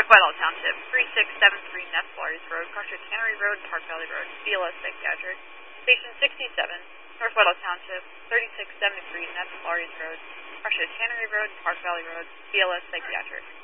Whitehall Township, 3673 Ness Flores Road, Crusher Tannery Road, Park Valley Road, BLS Psychiatric. Station 67, North Whitehall Township, 3673 Ness Flores Road, Crusher Tannery Road, Park Valley Road, BLS Psychiatric.